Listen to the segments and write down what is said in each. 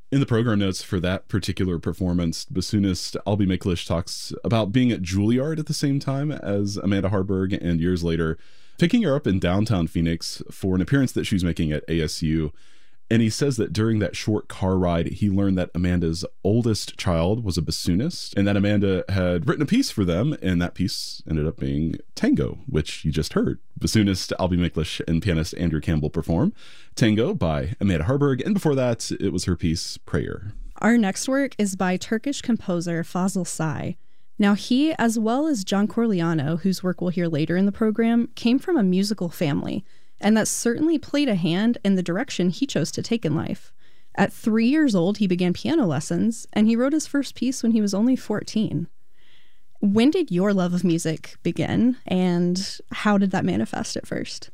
In the program notes for that particular performance, bassoonist Albie Miklish talks about being at Juilliard at the same time as Amanda Harburg, and years later picking her up in downtown Phoenix for an appearance that she was making at ASU. And he says that during that short car ride, he learned that Amanda's oldest child was a bassoonist and that Amanda had written a piece for them. And that piece ended up being Tango, which you just heard. Bassoonist Albie Miklish and pianist Andrew Campbell perform Tango by Amanda Harburg. And before that, it was her piece Prayer. Our next work is by Turkish composer Fazıl Say. Now, he, as well as John Corigliano, whose work we'll hear later in the program, came from a musical family. And that certainly played a hand in the direction he chose to take in life. At 3 years old, he began piano lessons, and he wrote his first piece when he was only 14. When did your love of music begin, and how did that manifest at first?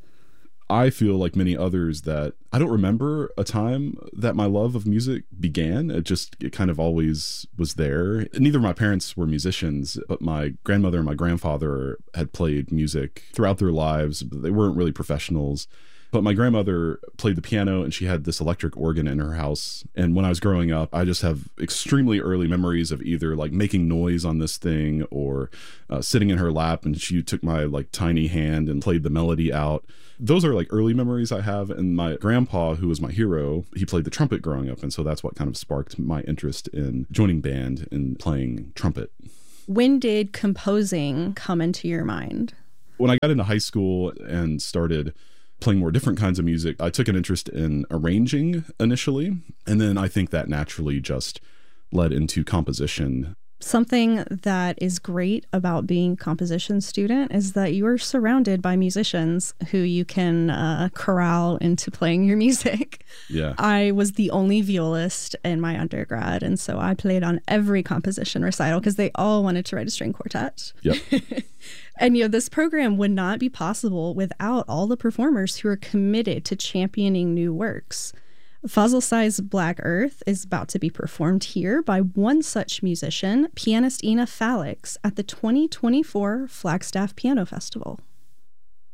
I feel like many others that I don't remember a time that my love of music began. It kind of always was there. Neither of my parents were musicians, but my grandmother and my grandfather had played music throughout their lives. But they weren't really professionals. But my grandmother played the piano, and she had this electric organ in her house. And when I was growing up, I just have extremely early memories of either like making noise on this thing or sitting in her lap, and she took my like tiny hand and played the melody out. Those are like early memories I have. And my grandpa, who was my hero, he played the trumpet growing up. And so that's what kind of sparked my interest in joining band and playing trumpet. When did composing come into your mind? When I got into high school and started playing more different kinds of music, I took an interest in arranging initially. And then I think that naturally just led into composition. Something that is great about being a composition student is that you are surrounded by musicians who you can corral into playing your music. Yeah. I was the only violist in my undergrad, and so I played on every composition recital because they all wanted to write a string quartet. Yep. And, this program would not be possible without all the performers who are committed to championing new works. Fazıl Say's Black Earth is about to be performed here by one such musician, pianist Ina Falix, at the 2024 Flagstaff Piano Festival.